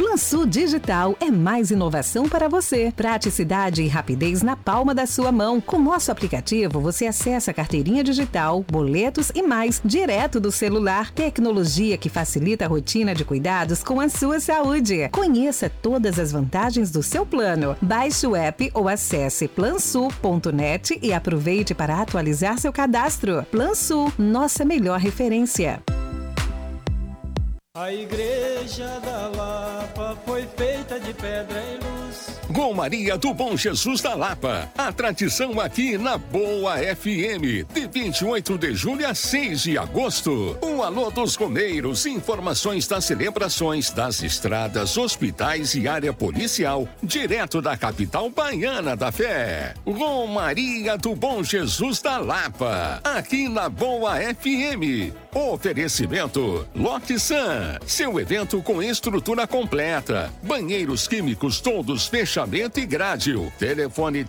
Plansul Digital é mais inovação para você. Praticidade e rapidez na palma da sua mão. Com nosso aplicativo, você acessa a carteirinha digital, boletos e mais, direto do celular. Tecnologia que facilita a rotina de cuidados com a sua saúde. Conheça todas as vantagens do seu plano. Baixe o app ou acesse plansul.net e aproveite para atualizar seu cadastro. Plansul, nossa melhor referência. A igreja da Lapa foi feita de pedra e luz. Romaria do Bom Jesus da Lapa. A tradição aqui na Boa FM. De 28 de julho a 6 de agosto. Um alô dos romeiros. Informações das celebrações das estradas, hospitais e área policial. Direto da capital baiana da fé. Romaria do Bom Jesus da Lapa. Aqui na Boa FM. Oferecimento Lotesan. Seu evento com estrutura completa. Banheiros químicos todos, fechamento e grádio. Telefone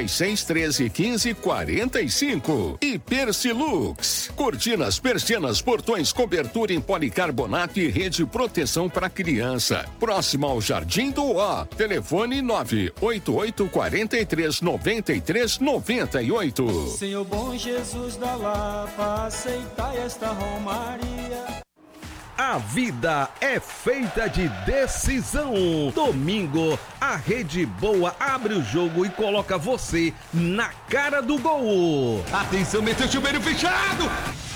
3613-1545. E Persilux. Cortinas, persianas, portões, cobertura em policarbonato e rede proteção para criança. Próximo ao Jardim do Ó. Telefone 988-43-93-98. Senhor bom Jesus da Lapa, aceitai esta romaria. A vida é feita de decisão. Domingo, a Rede Boa abre o jogo e coloca você na cara do gol. Atenção, meteu o chuveiro fechado.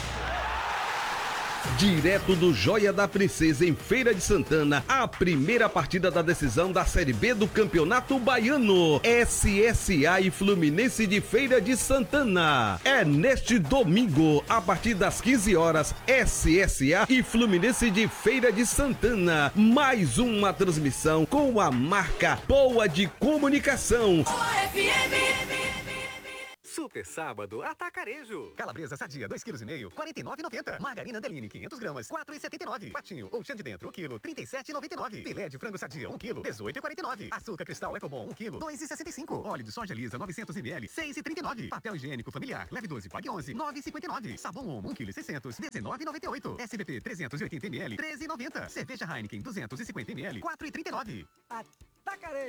Direto do Joia da Princesa, em Feira de Santana, a primeira partida da decisão da Série B do Campeonato Baiano. SSA e Fluminense de Feira de Santana. É neste domingo, a partir das 15 horas, SSA e Fluminense de Feira de Santana. Mais uma transmissão com a marca Boa de Comunicação. Super sábado, Atacarejo. Calabresa sadia, 2,5 kg, R$ 49,90. Margarina Deline, 500 gramas, R$ 4,79. Patinho ou chã de dentro, 1 kg, R$ 37,99. Filé de frango sadia, 1 kg, R$ 18,49. Açúcar cristal Ecobon, 1 kg, R$ 2,65. Óleo de soja lisa, 900 ml, R$ 6,39. Papel higiênico familiar, leve 12, pague 11, R$ 9,59. Sabão Omo, 1 kg, 600, R$ 19,98. SBP, 380 ml, R$ 13,90. Cerveja Heineken, 250 ml, R$ 4,39. Atacarejo.